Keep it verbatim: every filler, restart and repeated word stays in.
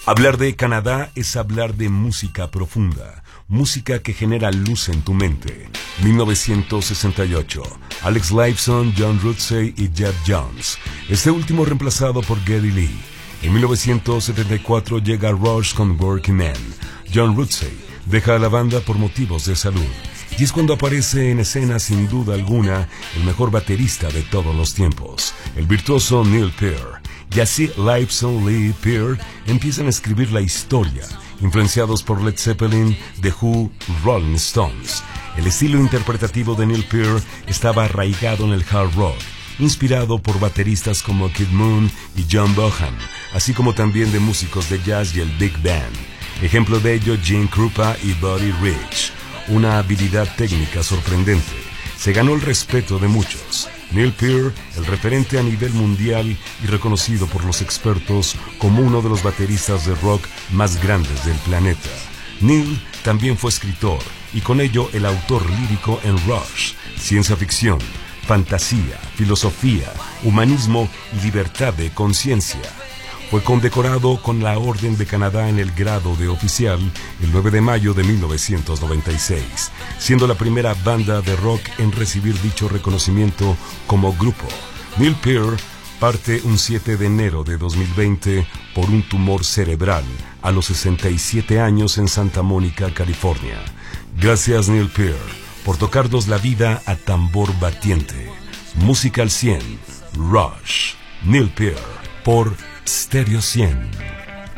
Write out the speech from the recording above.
Hablar de Canadá es hablar de música profunda, música que genera luz en tu mente. mil novecientos sesenta y ocho, Alex Lifeson, John Rutsey y Jeff Jones, este último reemplazado por Geddy Lee. En mil novecientos setenta y cuatro llega Rush con Working Man. John Rutsey deja a la banda por motivos de salud, y es cuando aparece en escena sin duda alguna el mejor baterista de todos los tiempos, el virtuoso Neil Peart. Y así Lifeson, Lee y Peart empiezan a escribir la historia, influenciados por Led Zeppelin, The Who, Rolling Stones. El estilo interpretativo de Neil Peart estaba arraigado en el hard rock, inspirado por bateristas como Kid Moon y John Bonham, así como también de músicos de jazz y el Big Band. Ejemplo de ello, Gene Krupa y Buddy Rich. Una habilidad técnica sorprendente. Se ganó el respeto de muchos. Neil Peart, el referente a nivel mundial y reconocido por los expertos como uno de los bateristas de rock más grandes del planeta. Neil también fue escritor y con ello el autor lírico en Rush, ciencia ficción, fantasía, filosofía, humanismo y libertad de conciencia. Fue condecorado con la Orden de Canadá en el grado de oficial el nueve de mayo de mil novecientos noventa y seis, siendo la primera banda de rock en recibir dicho reconocimiento como grupo. Neil Peart parte un siete de enero de dos mil veinte por un tumor cerebral a los sesenta y siete años en Santa Mónica, California. Gracias, Neil Peart, por tocarnos la vida a tambor batiente. Música al cien, Rush, Neil Peart, por Stereo cien.